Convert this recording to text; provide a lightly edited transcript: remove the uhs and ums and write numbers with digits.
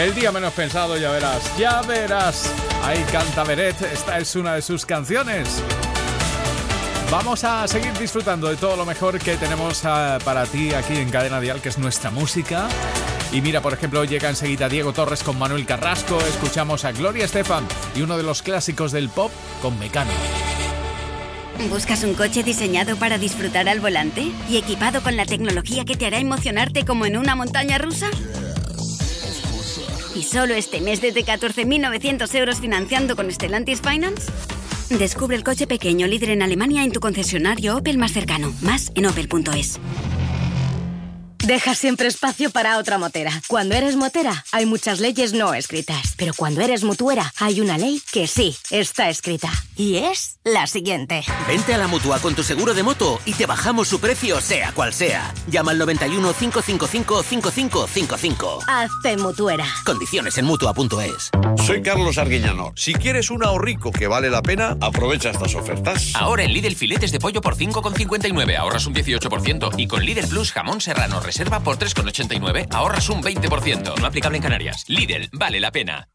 El día menos pensado, ya verás, ya verás. Ahí canta Beret, esta es una de sus canciones. Vamos a seguir disfrutando de todo lo mejor que tenemos para ti aquí en Cadena Dial, que es nuestra música. Y mira, por ejemplo, llega enseguida Diego Torres con Manuel Carrasco, escuchamos a Gloria Estefan y uno de los clásicos del pop con Mecano. ¿Buscas un coche diseñado para disfrutar al volante y equipado con la tecnología que te hará emocionarte como en una montaña rusa? ¿Y solo este mes desde 14.900 euros financiando con Stellantis Finance? Descubre el coche pequeño líder en Alemania en tu concesionario Opel más cercano. Más en opel.es. Deja siempre espacio para otra motera. Cuando eres motera, hay muchas leyes no escritas. Pero cuando eres mutuera, hay una ley que sí está escrita. Y es la siguiente. Vente a la Mutua con tu seguro de moto y te bajamos su precio, sea cual sea. Llama al 91 555 5555. Hazte mutuera. Condiciones en Mutua.es. Soy Carlos Arguiñano. Si quieres un ahorrico que vale la pena, aprovecha estas ofertas. Ahora en Lidl filetes de pollo por 5,59 ahorras un 18%. Y con Lidl Plus jamón serrano reserva por 3,89 ahorras un 20%. No aplicable en Canarias. Lidl, vale la pena.